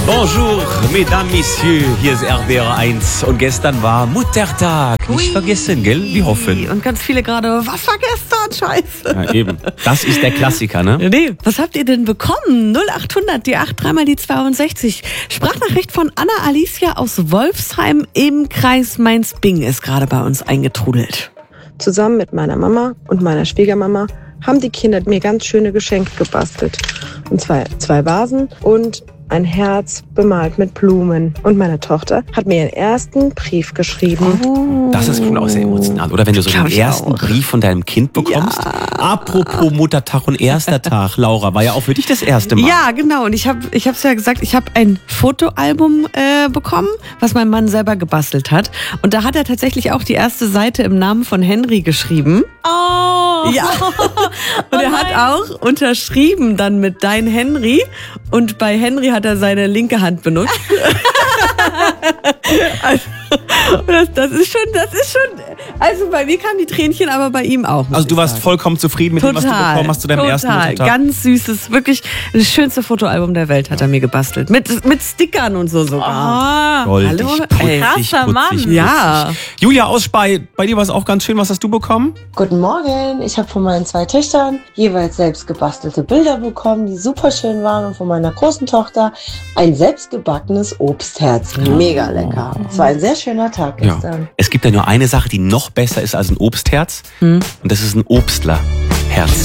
Bonjour, mesdames, messieurs, hier ist RBR1 und gestern war Muttertag. Nicht vergessen, gell? Wir hoffen. Und ganz viele gerade, was war gestern? Scheiße. Ja, eben. Das ist der Klassiker, ne? Nee, was habt ihr denn bekommen? 0800, die 8, dreimal die 62. Sprachnachricht von Anna Alicia aus Wolfsheim im Kreis Mainz-Bing ist gerade bei uns eingetrudelt. Zusammen mit meiner Mama und meiner Schwiegermama haben die Kinder mir ganz schöne Geschenke gebastelt. Und zwar 2 Vasen und ein Herz bemalt mit Blumen. Und meine Tochter hat mir ihren ersten Brief geschrieben. Oh. Das ist schon auch sehr emotional, oder? Wenn du so den ersten Brief von deinem Kind bekommst. Ja. Apropos Muttertag und erster Tag, Laura, war ja auch für dich das erste Mal. Ja, genau. Und ich hab's ja gesagt, ich habe ein Fotoalbum bekommen, was mein Mann selber gebastelt hat. Und da hat er tatsächlich auch die erste Seite im Namen von Henry geschrieben. Oh! Ja. Und er hat auch unterschrieben dann mit Dein Henry. Und bei Henry hat er seine linke Hand benutzt. Also, das ist schon, also bei mir kamen die Tränchen, aber bei ihm auch. Also du warst vollkommen zufrieden mit dem, was du bekommen hast zu deinem ersten Muttertag? Ganz süßes, wirklich das schönste Fotoalbum der Welt hat er mir gebastelt. Mit Stickern und so sogar. Oh, Goldig, hallo? putzig, Krasser Mann. putzig. Ja. Julia aus Spey, bei dir war es auch ganz schön. Was hast du bekommen? Guten Morgen, ich habe von meinen 2 Töchtern jeweils selbst gebastelte Bilder bekommen, die super schön waren, und von meiner großen Tochter ein selbstgebackenes Obstherz. Mega lecker. Es war ein sehr schöner Tag gestern. Ja. Es gibt ja nur eine Sache, die noch besser ist als ein Obstherz. Und das ist ein Obstlerherz.